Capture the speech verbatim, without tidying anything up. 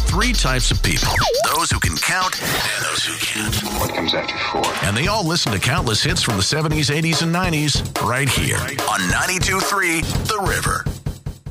three types of people. Those who can count and those who can't. What comes after four? And they all listen to countless hits from the seventies, eighties, and nineties right here on ninety-two point three The River.